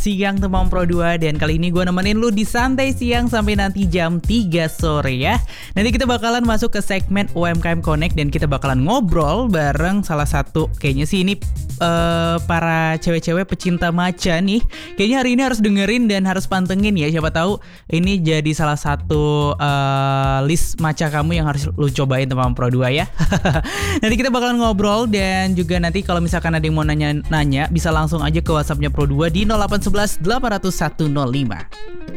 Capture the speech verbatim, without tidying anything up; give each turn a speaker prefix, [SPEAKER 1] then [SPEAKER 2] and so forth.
[SPEAKER 1] Siang Temam Pro dua. Dan kali ini gue nemenin lu di Santai Siang sampai nanti jam tiga sore ya. Nanti kita bakalan masuk ke segmen U M K M Connect dan kita bakalan ngobrol bareng salah satu, kayaknya sih ini uh, para cewek-cewek pecinta matcha nih. Kayaknya hari ini harus dengerin dan harus pantengin ya. Siapa tahu ini jadi salah satu uh, list matcha kamu yang harus lu cobain Temam Pro dua ya. Nanti kita bakalan ngobrol dan juga nanti kalau misalkan ada yang mau nanya-nanya bisa langsung aja ke WhatsAppnya Pro dua di nol delapan satu satu delapan nol satu nol lima.